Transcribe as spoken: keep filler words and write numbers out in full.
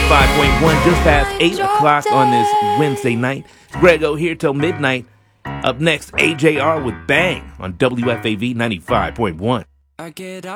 ninety-five point one, just past eight o'clock on this Wednesday night. Grego here till midnight. Up next, A J R with Bang on W F A V ninety-five point one. I get